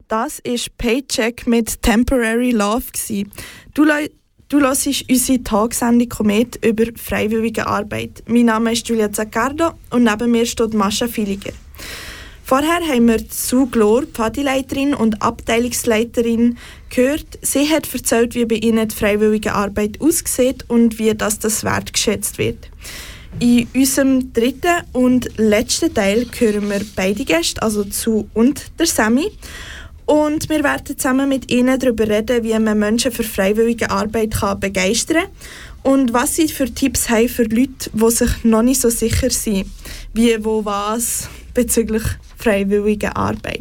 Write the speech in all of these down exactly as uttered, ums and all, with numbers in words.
Das war Paycheck mit Temporary Love. Du, le- du hörst unsere Talksendung Komet über freiwillige Arbeit. Mein Name ist Julia Zaccardo und neben mir steht Mascha Filiger. Vorher haben wir Sue Glor, Pfadileiterin und Abteilungsleiterin, gehört. Sie hat erzählt, wie bei ihnen die freiwillige Arbeit aussieht und wie das, das wertgeschätzt wird. In unserem dritten und letzten Teil hören wir beide Gäste, also Sue und der Sammy. Und wir werden zusammen mit ihnen darüber reden, wie man Menschen für freiwillige Arbeit kann begeistern kann und was sie für Tipps haben für Leute, die sich noch nicht so sicher sind, wie, wo, was bezüglich freiwilliger Arbeit.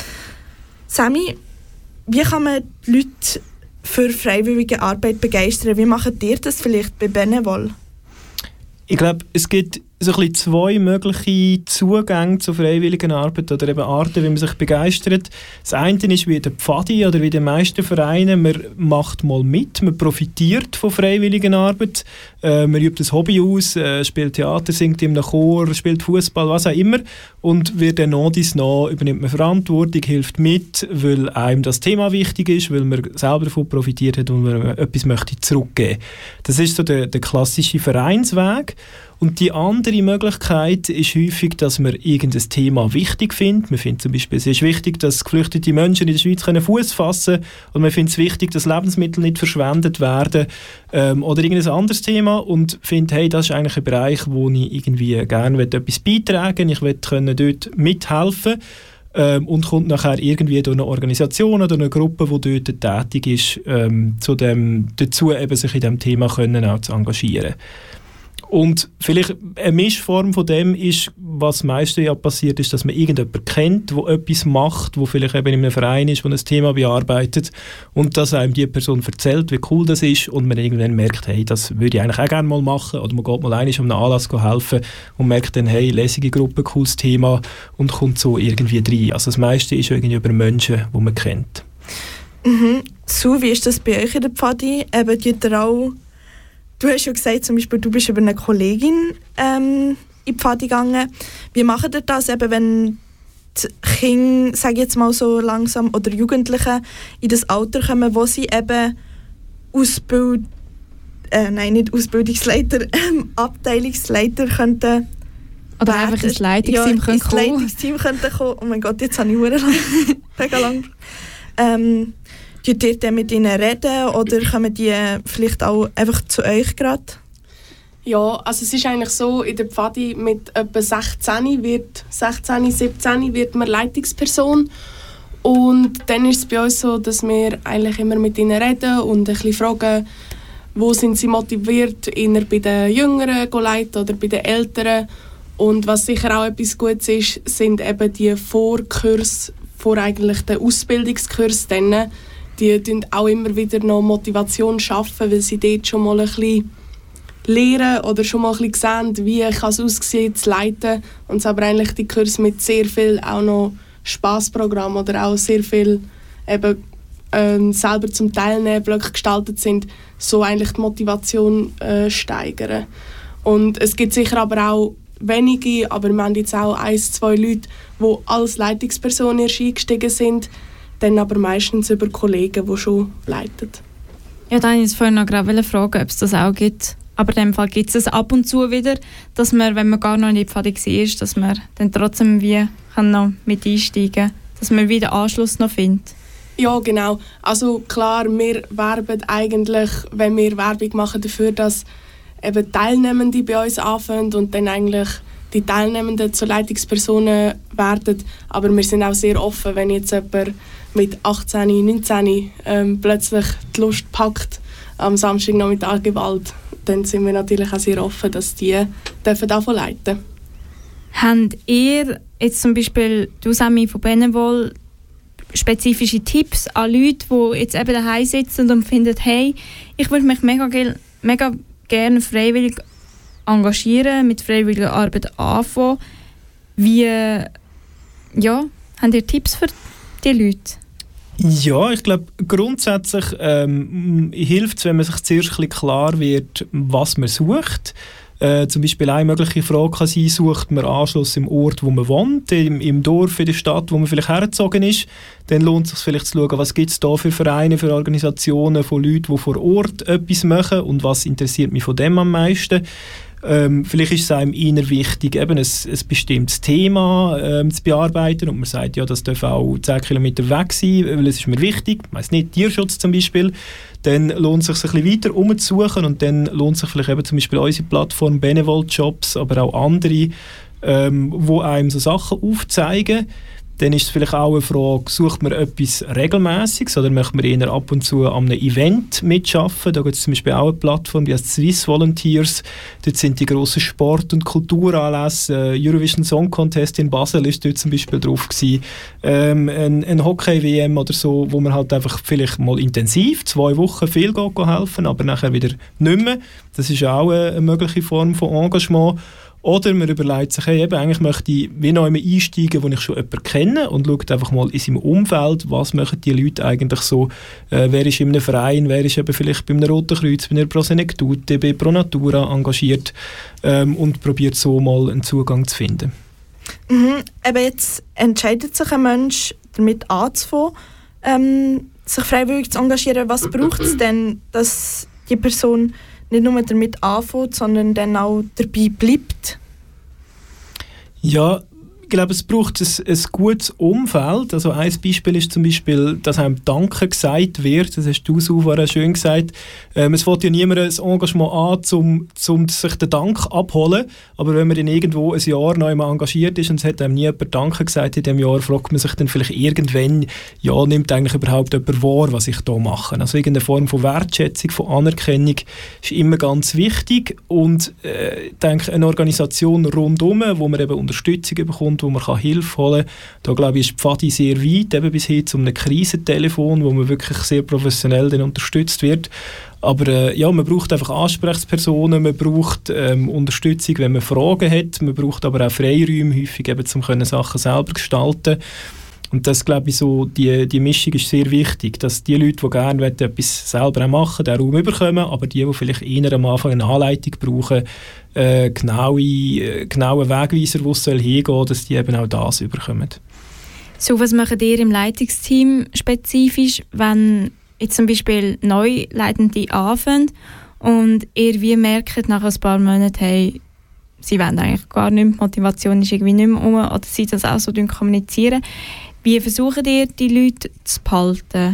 Sammy, wie kann man die Leute für freiwillige Arbeit begeistern? Wie macht ihr das vielleicht bei Benevol? Ich glaube, es gibt so ein bisschen zwei mögliche Zugänge zur freiwilligen Arbeit oder eben Arten, wie man sich begeistert. Das eine ist wie der Pfadi oder wie die meisten Vereine, man macht mal mit, man profitiert von freiwilligen Arbeit, äh, man übt das Hobby aus, äh, spielt Theater, singt in einem Chor, spielt Fußball, was auch immer und wird dann noch dies noch, übernimmt man Verantwortung, hilft mit, weil einem das Thema wichtig ist, weil man selber davon profitiert hat und man etwas möchte zurückgeben. Das ist so der, der klassische Vereinsweg. Und die andere Möglichkeit ist häufig, dass man irgendein Thema wichtig findet. Man findet zum Beispiel, es ist wichtig, dass geflüchtete Menschen in der Schweiz Fuß fassen können. Und man findet es wichtig, dass Lebensmittel nicht verschwendet werden. Ähm, oder irgendein anderes Thema. Und findet, hey, das ist eigentlich ein Bereich, wo ich irgendwie gerne etwas beitragen will. Ich will können dort mithelfen. Ähm, und kommt nachher irgendwie durch eine Organisation oder eine Gruppe, die dort tätig ist, ähm, zu dem, dazu, eben sich in diesem Thema können auch zu engagieren. Und vielleicht eine Mischform von dem ist, was meistens ja passiert ist, dass man irgendjemanden kennt, der etwas macht, der vielleicht eben in einem Verein ist, der ein Thema bearbeitet und dass einem die Person erzählt, wie cool das ist und man irgendwann merkt, hey, das würde ich eigentlich auch gerne mal machen oder man geht mal einmal um einen Anlass helfen und merkt dann, hey, lässige Gruppe, cooles Thema und kommt so irgendwie rein. Also das meiste ist irgendwie über Menschen, die man kennt. Mhm. So, wie ist das bei euch in der Pfadi? Eben, tut ihr auch Du hast ja gesagt, zum Beispiel, du bist über eine Kollegin ähm, in die Pfadi gegangen. Wie macht ihr das, eben, wenn die Kinder, sage ich jetzt mal so langsam, oder Jugendliche in das Alter kommen, wo sie eben Ausbild äh, nein, nicht Ausbildungsleiter, ähm, Abteilungsleiter könnten oder werden. Einfach ins Leitungsteam ja, können ins Leitungsteam könnten kommen. Oh mein Gott, jetzt habe ich mega lang. Ähm, Tut ihr dann mit ihnen reden oder kommen die vielleicht auch einfach zu euch gerade? Ja, also es ist eigentlich so, in der Pfadi mit etwa sechzehn, wird, sechzehn, siebzehn wird man Leitungsperson. Und dann ist es bei uns so, dass wir eigentlich immer mit ihnen reden und ein bisschen fragen, wo sind sie motiviert, eher bei den Jüngeren zu leiten oder bei den Älteren. Und was sicher auch etwas Gutes ist, sind eben die Vorkurse vor eigentlich den Ausbildungskursen. Die schaffen auch immer wieder noch Motivation schaffen, weil sie dort schon mal ein bisschen lernen oder schon mal ein bisschen sehen, wie kann es aussehen, zu leiten. Und es aber eigentlich die Kurse mit sehr viel auch noch Spassprogramm oder auch sehr viel eben, äh, selber zum Teilnehmen Blöcke gestaltet sind, so eigentlich die Motivation äh, steigern. Und es gibt sicher aber auch wenige, aber wir haben jetzt auch ein, zwei Leute, die als Leitungsperson erst eingestiegen sind, dann aber meistens über Kollegen, die schon leiten. Ja, da wollte ich vorhin noch gerade fragen, ob es das auch gibt. Aber in dem Fall gibt es es ab und zu wieder, dass man, wenn man gar noch nicht Pfadi war, dass man dann trotzdem wie kann noch mit einsteigen kann, dass man wieder den Anschluss noch findet. Ja, genau. Also klar, wir werben eigentlich, wenn wir Werbung machen dafür, dass eben Teilnehmende bei uns anfangen und dann eigentlich die Teilnehmenden zu Leitungspersonen werden. Aber wir sind auch sehr offen, wenn jetzt jemand mit achtzehn, neunzehn ähm, plötzlich die Lust packt am Samstagnachmittag Gewalt, dann sind wir natürlich auch sehr offen, dass die dürfen davon leiten. Habt ihr jetzt zum Beispiel, du Sammy von Benevol, spezifische Tipps an Leute, die jetzt eben daheim sitzen und finden, hey, ich würde mich mega, mega gerne freiwillig engagieren, mit freiwilliger Arbeit anfangen. Wie, ja, habt ihr Tipps für die Leute? Ja, ich glaube, grundsätzlich ähm, hilft es, wenn man sich zuerst ein bisschen klar wird, was man sucht. Äh, zum Beispiel eine mögliche Frage kann sein, sucht man Anschluss im Ort, wo man wohnt, im, im Dorf, in der Stadt, wo man vielleicht hergezogen ist. Dann lohnt es sich vielleicht zu schauen, was gibt es da für Vereine, für Organisationen von Leuten, die vor Ort etwas machen und was interessiert mich von dem am meisten. Ähm, vielleicht ist es einem eher wichtig, eben ein, ein bestimmtes Thema ähm, zu bearbeiten und man sagt, ja, das darf auch zehn Kilometer weg sein, weil es ist mir wichtig, ich weiss nicht, Tierschutz zum Beispiel. Dann lohnt es sich ein bisschen weiter umzusuchen und dann lohnt sich vielleicht eben zum Beispiel unsere Plattform Benevol Jobs, aber auch andere, ähm, wo einem so Sachen aufzeigen. Dann ist es vielleicht auch eine Frage, sucht man etwas Regelmäßiges oder möchte man eher ab und zu an einem Event mitarbeiten? Da gibt es zum Beispiel auch eine Plattform, die heißt Swiss Volunteers. Dort sind die grossen Sport- und Kulturanlässe. Äh, Eurovision Song Contest in Basel ist dort zum Beispiel drauf gewesen. Ähm, ein, ein Hockey-W M oder so, wo man halt einfach vielleicht mal intensiv, zwei Wochen viel geht, geht helfen, aber nachher wieder nicht mehr. Das ist auch eine, eine mögliche Form von Engagement. Oder man überlegt sich, hey, eben, eigentlich möchte ich wie noch einmal einsteigen, wo ich schon jemanden kenne und schaut einfach mal in seinem Umfeld, was machen die Leute eigentlich so, äh, wer ist in einem Verein, wer ist eben vielleicht beim Roten Kreuz, bei einer Prosenektute, bei Pro Natura engagiert ähm, und probiert so mal einen Zugang zu finden. Mhm. Eben jetzt entscheidet sich ein Mensch, damit anzufangen, ähm, sich freiwillig zu engagieren. Was braucht es denn, dass die Person nicht nur damit anfängt, sondern dann auch dabei bleibt? Ja, ich glaube, es braucht ein, ein gutes Umfeld. Also ein Beispiel ist zum Beispiel, dass einem Danke gesagt wird. Das hast du so schön gesagt. Ähm, es fängt ja niemand ein Engagement an, um, um sich den Dank abholen. Aber wenn man dann irgendwo ein Jahr noch einmal engagiert ist und es hat einem nie jemand Danke gesagt in diesem Jahr, fragt man sich dann vielleicht irgendwann, ja, nimmt eigentlich überhaupt jemand wahr, was ich da mache? Also irgendeine Form von Wertschätzung, von Anerkennung ist immer ganz wichtig. Und äh, ich denke, eine Organisation rundherum, wo man eben Unterstützung bekommt, wo man kann Hilfe holen kann. Da glaube ich, ist die Pfadi sehr weit, eben bis hin zu einem Krisentelefon, wo man wirklich sehr professionell dann unterstützt wird. Aber äh, ja, man braucht einfach Ansprechpersonen, man braucht ähm, Unterstützung, wenn man Fragen hat, man braucht aber auch Freiräume, häufig eben, um können Sachen selber gestalten. Und das, glaube ich, so, die, die Mischung ist sehr wichtig, dass die Leute, die gerne etwas selber machen, den Raum bekommen, aber die, die vielleicht eher am Anfang eine Anleitung brauchen, äh, genaue, äh, genaue Wegweiser, wo es hingehen soll, dass die eben auch das bekommen. So, was macht ihr im Leitungsteam spezifisch, wenn jetzt zum Beispiel neu Leitende anfangen und ihr wie merkt nach ein paar Monaten, hey, sie wollen eigentlich gar nicht mehr, die Motivation ist irgendwie nicht mehr um, oder sie das auch so kommunizieren. Wie versucht ihr, die Leute zu behalten?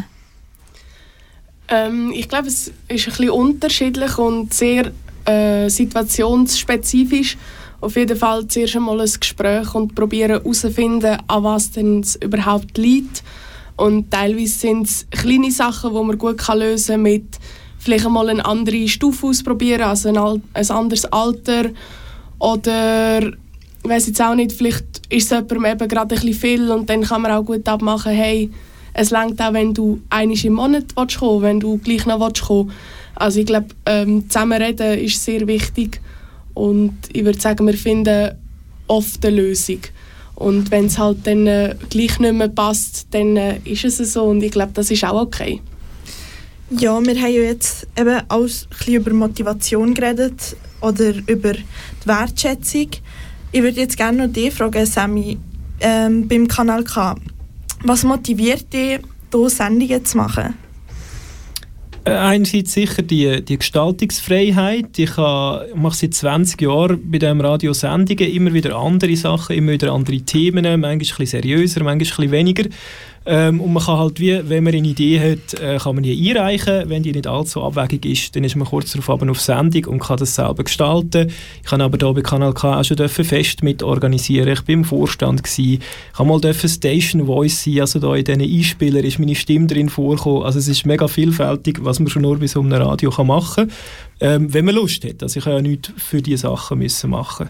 Ähm, ich glaube, es ist ein bisschen unterschiedlich und sehr äh, situationsspezifisch. Auf jeden Fall zuerst einmal ein Gespräch und probieren herauszufinden, an was denn es überhaupt liegt. Und teilweise sind es kleine Sachen, die man gut lösen kann, mit vielleicht einmal eine andere Stufe ausprobieren, also ein, Al- ein anderes Alter. Oder, ich weiss jetzt auch nicht, vielleicht ist es jemandem eben gerade ein bisschen viel und dann kann man auch gut abmachen, hey, es reicht auch, wenn du einmal im Monat kommen willst, wenn du gleich noch kommen willst. Also ich glaube, ähm, zusammenreden ist sehr wichtig und ich würde sagen, wir finden oft eine Lösung. Und wenn es halt dann äh, gleich nicht mehr passt, dann äh, ist es so und ich glaube, das ist auch okay. Ja, wir haben ja jetzt eben auch ein bisschen über Motivation geredet oder über die Wertschätzung. Ich würde jetzt gerne noch dich fragen, Sammy, ähm, beim Kanal K. Was motiviert dich, hier Sendungen zu machen? Einerseits sicher die, die Gestaltungsfreiheit. Ich habe, mache seit zwanzig Jahren bei diesem Radio Sendungen immer wieder andere Sachen, immer wieder andere Themen, manchmal ein bisschen seriöser, manchmal ein bisschen weniger. Ähm, und man kann halt, wie, wenn man eine Idee hat, äh, kann man die einreichen. Wenn die nicht allzu abwegig ist, dann ist man kurz darauf auf Sendung und kann das selber gestalten. Ich habe aber hier bei Kanal K auch schon Fest mit organisieren. Ich war im Vorstand gewesen. Ich habe mal Station Voice sein, also da in diesen Einspielern ist meine Stimme drin vorgekommen. Also es ist mega vielfältig, was man schon nur bei so einem Radio kann machen kann, ähm, wenn man Lust hat. Also ich kann ja nichts für diese Sachen müssen machen.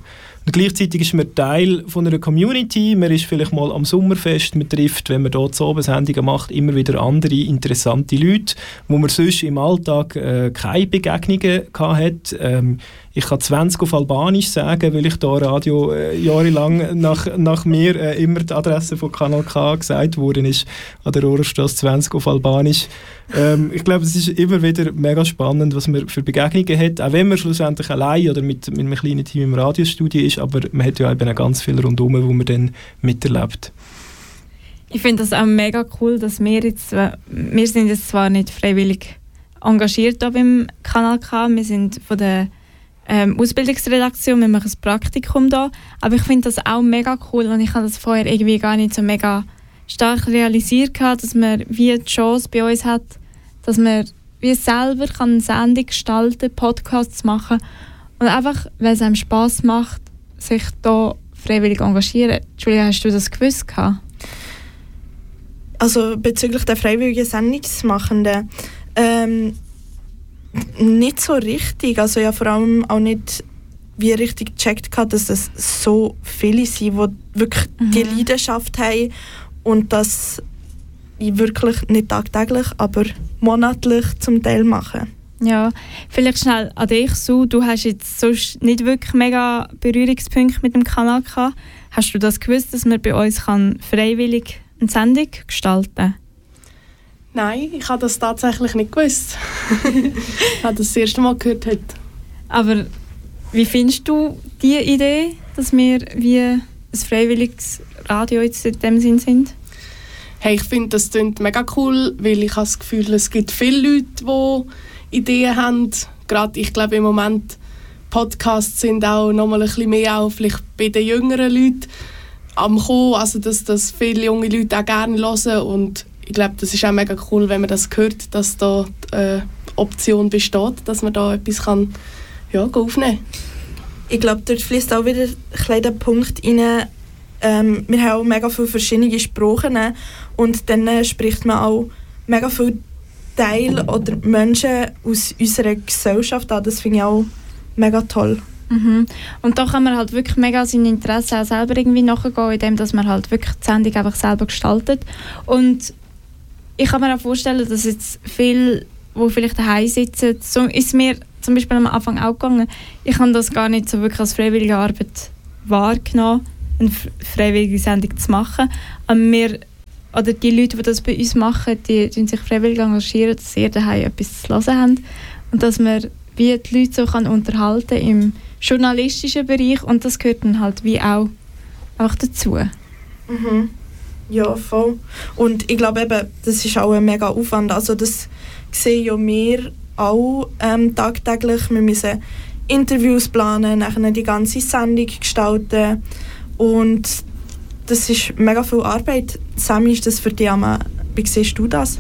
Und gleichzeitig ist man Teil von einer Community, man ist vielleicht mal am Sommerfest, man trifft, wenn man dort so Sendungen macht, immer wieder andere interessante Leute, wo man sonst im Alltag äh, keine Begegnungen hat. Ähm, ich kann zwanzig auf Albanisch sagen, weil ich da Radio äh, jahrelang nach, nach mir äh, immer die Adresse von Kanal K gesagt worden ist, an der Rohrstrasse zwanzig auf Albanisch. Ähm, ich glaube, es ist immer wieder mega spannend, was man für Begegnungen hat, auch wenn man schlussendlich allein oder mit, mit einem kleinen Team im Radiostudio ist, aber man hat ja eben auch ganz viel rundherum, wo man dann miterlebt. Ich finde das auch mega cool, dass wir jetzt, wir sind jetzt zwar nicht freiwillig engagiert hier beim Kanal K, wir sind von der ähm, Ausbildungsredaktion, wir machen ein Praktikum da, aber ich finde das auch mega cool und ich habe das vorher irgendwie gar nicht so mega stark realisiert, dass man wie die Chance bei uns hat, dass man wie selber kann eine Sendung gestalten, Podcasts machen und einfach, weil es einem Spass macht, sich da freiwillig engagieren. Julia, hast du das gewusst? Also bezüglich der freiwilligen Sendungsmachenden ähm, nicht so richtig. Also ja, vor allem auch nicht wie richtig gecheckt hat, dass es so viele sind, die wirklich mhm. die Leidenschaft haben und das wirklich nicht tagtäglich, aber monatlich zum Teil machen. Ja, vielleicht schnell an dich, Su. Du hast jetzt sonst nicht wirklich mega Berührungspunkte mit dem Kanal gehabt. Hast du das gewusst, dass man bei uns kann freiwillig eine Sendung gestalten kann? Nein, ich habe das tatsächlich nicht gewusst. Ich habe das das erste Mal gehört heute. Aber wie findest du die Idee, dass wir wie ein freiwilliges Radio jetzt in dem Sinn sind? Hey, ich finde, das klingt mega cool, weil ich habe das Gefühl, es gibt viele Leute, die Ideen haben. Gerade, ich glaube, im Moment Podcasts sind auch noch mal ein bisschen mehr auch vielleicht bei den jüngeren Leuten am kommen, also dass, dass viele junge Leute auch gerne hören und ich glaube, das ist auch mega cool, wenn man das hört, dass da die äh, Option besteht, dass man da etwas kann, ja, aufnehmen kann. Ich glaube, dort fließt auch wieder ein kleiner Punkt rein. Ähm, wir haben auch mega viele verschiedene Sprachen und dann spricht man auch mega viele Teile oder Menschen aus unserer Gesellschaft an. Das finde ich auch mega toll. Mhm. Und da kann man halt wirklich mega seine Interessen auch selber irgendwie nachgehen, indem dass man halt wirklich die Sendung einfach selber gestaltet. Und ich kann mir auch vorstellen, dass jetzt viele, die vielleicht daheim sitzen, so ist mir zum Beispiel am Anfang auch gegangen, ich habe das gar nicht so wirklich als freiwillige Arbeit wahrgenommen, eine freiwillige Sendung zu machen. Aber wir, oder die Leute, die das bei uns machen, die, die sich freiwillig engagieren, dass sie daheim etwas zu hören haben und dass man wie die Leute so kann unterhalten im journalistischen Bereich und das gehört dann halt wie auch, auch dazu. Mhm. Ja, voll. Und ich glaube eben, das ist auch ein mega Aufwand. Also das sehen ja wir auch ähm, tagtäglich. Wir müssen Interviews planen, nachher die ganze Sendung gestalten und das ist mega viel Arbeit. Sammy, ist das für dich auch, wie siehst du das?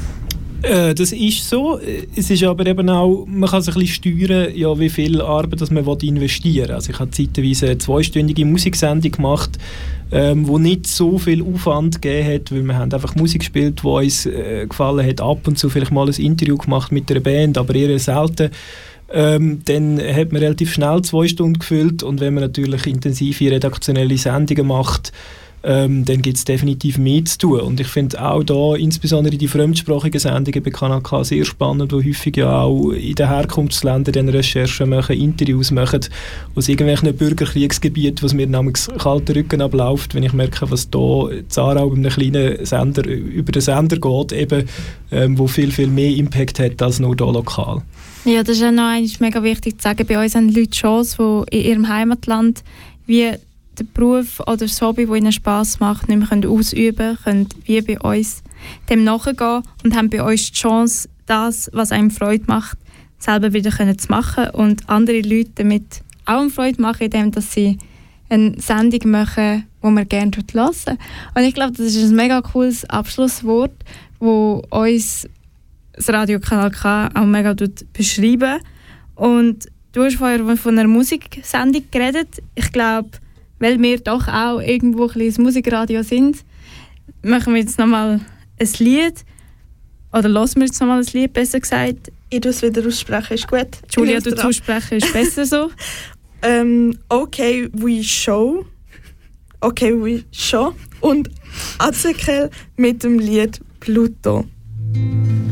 Äh, das ist so. Es ist aber eben auch, man kann sich ein bisschen steuern, ja, wie viel Arbeit das man investieren will. Also ich habe zeitweise eine zweistündige Musiksendung gemacht, ähm, wo nicht so viel Aufwand gegeben hat, weil wir haben einfach Musik gespielt, die uns äh, gefallen hat. Ab und zu vielleicht mal ein Interview gemacht mit einer Band, aber eher selten. Ähm, dann hat man relativ schnell zwei Stunden gefüllt und wenn man natürlich intensive redaktionelle Sendungen macht, Ähm, dann gibt es definitiv mehr zu tun. Und ich finde auch da insbesondere die fremdsprachigen Sendungen bei Kanal K sehr spannend, wo häufig ja auch in den Herkunftsländern dann Recherchen machen, Interviews machen, aus irgendwelchen Bürgerkriegsgebieten, was mir namens kalter Rücken abläuft, wenn ich merke, was da Zara bei einem kleinen Sender über den Sender geht, eben, ähm, wo viel, viel mehr Impact hat als nur hier lokal. Ja, das ist auch noch einmal mega wichtig zu sagen. Bei uns haben Leute Chance, die in ihrem Heimatland wie den Beruf oder das Hobby, das ihnen Spass macht, nicht mehr ausüben können, wie bei uns dem nachgehen und haben bei uns die Chance, das, was einem Freude macht, selber wieder zu machen und andere Leute damit auch eine Freude machen, indem dass sie eine Sendung machen, die man gerne hören. Und ich glaube, das ist ein mega cooles Abschlusswort, das uns das Radiokanal K auch mega beschreibt. Und du hast vorher von einer Musiksendung geredet. Ich glaube, weil wir doch auch irgendwo ein bisschen Musikradio sind, machen wir jetzt nochmal ein Lied. Oder hören wir jetzt nochmal ein Lied, besser gesagt. Ich tue es wieder aussprechen, ist gut. Julia, du aussprechen, ist besser so. ähm, Okay We Show, Okay We Show und Azekel mit dem Lied Pluto.